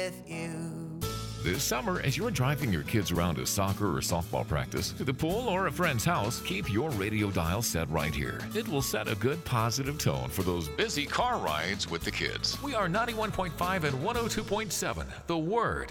with you. This summer, as you're driving your kids around to soccer or softball practice, to the pool, or a friend's house, keep your radio dial set right here. It will set a good positive tone for those busy car rides with the kids. We are 91.5 and 102.7, The Word.